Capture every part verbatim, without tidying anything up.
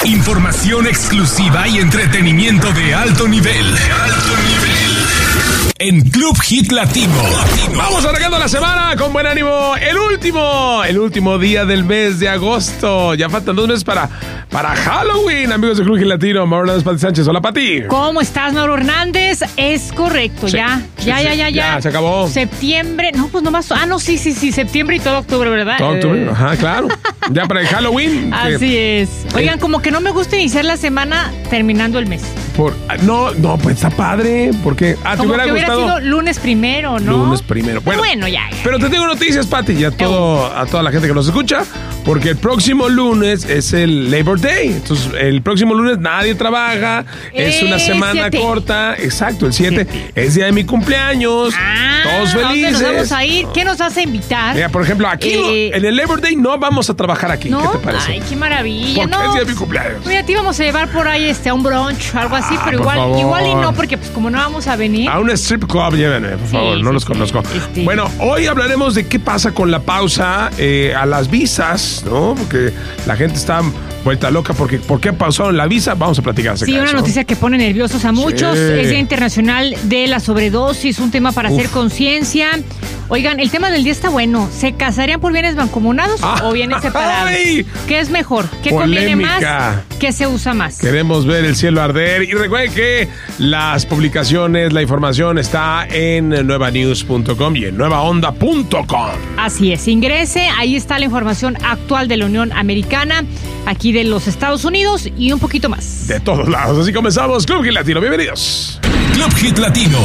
Información exclusiva y entretenimiento de alto nivel. De alto nivel. En Club Hit Latino. Vamos arrancando la semana con buen ánimo. El último, el último día del mes de agosto. Ya faltan dos meses para, para Halloween, amigos de Club Hit Latino. Mauro Hernández, Pati Sánchez. Hola, Pati. ¿Cómo estás, Mauro Hernández? Es correcto, Sí, ya, sí, ya, sí, ya, ya, ya. ya, se acabó. Septiembre, no, pues nomás, ah, no, sí, sí, sí, septiembre y todo octubre, ¿verdad? Todo octubre, Eh, ajá, claro. Ya para el Halloween. Así que, es. Oigan, como que no me gusta iniciar la semana terminando el mes. por, no, no, pues está padre. Porque, ah, te Como hubiera que hubiera gustado. sido lunes primero, ¿no? Lunes primero. Pero Bueno, bueno, ya, ya. Pero te tengo noticias, Pati, y a, todo, a toda la gente que nos escucha, porque el próximo lunes es el Labor Day. Entonces, el próximo lunes nadie trabaja, es una Eh, semana siete. corta. Exacto, el siete es día de mi cumpleaños. Ah, todos ¿a dónde felices. nos vamos a ir? ¿Qué nos vas a invitar? Mira, por ejemplo, aquí no- Eh, en el Labor Day no vamos a trabajar aquí. ¿No? ¿Qué te parece? Ay, qué maravilla. Porque no. es día de mi cumpleaños. Mira, te íbamos a llevar por ahí este, a un brunch, algo así, Ah, pero por igual, favor. igual y no, porque pues como no vamos a venir. A un strip club, llévenme, por Sí, favor, no sí, los sí. conozco. Este- Bueno, hoy hablaremos de qué pasa con la pausa eh, a las visas, ¿no? Porque la gente está vuelta loca porque ¿por qué pausaron la visa? Vamos a platicar acerca Sí, de una eso. noticia que pone nerviosos a muchos. Sí. Es Día Internacional de la Sobredosis, un tema para Uf. hacer conciencia. Oigan, el tema del día está bueno. ¿Se casarían por bienes mancomunados Ah. o bienes separados? ¡Ay! ¿Qué es mejor? ¿Qué conviene Polémica. más? ¿Qué se usa más? Queremos ver el cielo arder. Y recuerden que las publicaciones, la información está en nueva news punto com y en nueva onda punto com. Así es, ingrese, ahí está la información actual de la Unión Americana, aquí de los Estados Unidos y un poquito más. De todos lados. Así comenzamos. Club Hit Latino. Bienvenidos. Club Hit Latino.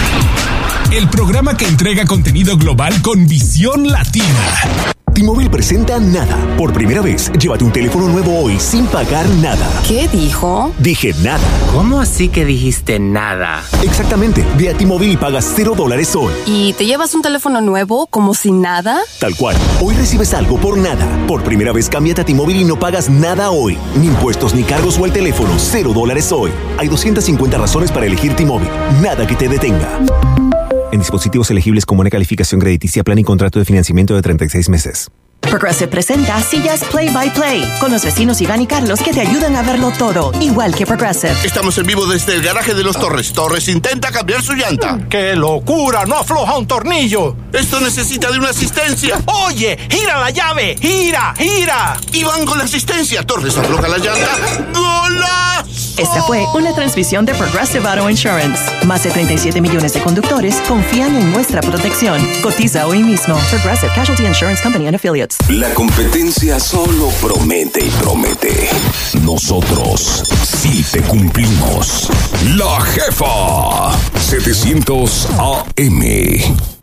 El programa que entrega contenido global con visión latina. T-Mobile presenta Nada. Por primera vez, llévate un teléfono nuevo hoy sin pagar nada. ¿Qué dijo? Dije nada. ¿Cómo así que dijiste nada? Exactamente. Ve a T-Mobile y pagas cero dólares hoy. ¿Y te llevas un teléfono nuevo como si nada? Tal cual. Hoy recibes algo por nada. Por primera vez, cámbiate a T-Mobile y no pagas nada hoy. Ni impuestos, ni cargos o el teléfono. Cero dólares hoy. Hay doscientas cincuenta razones para elegir T-Mobile. Nada que te detenga. En dispositivos elegibles con buena calificación crediticia, plan y contrato de financiamiento de treinta y seis meses. Progressive presenta Sillas Play by Play con los vecinos Iván y Carlos que te ayudan a verlo todo, igual que Progressive. Estamos en vivo desde el garaje de los Torres. Torres intenta cambiar su llanta. ¡Qué locura! ¡No afloja un tornillo! Esto necesita de una asistencia. ¡Oye! ¡Gira la llave! ¡Gira! ¡Gira! Y van con la asistencia. Torres afloja la llanta. ¡Golazo! Esta fue una transmisión de Progressive Auto Insurance. Más de treinta y siete millones de conductores confían en nuestra protección. Cotiza hoy mismo. Progressive Casualty Insurance Company and Affiliates. La competencia solo promete y promete. Nosotros sí te cumplimos. La Jefa. setecientos A M.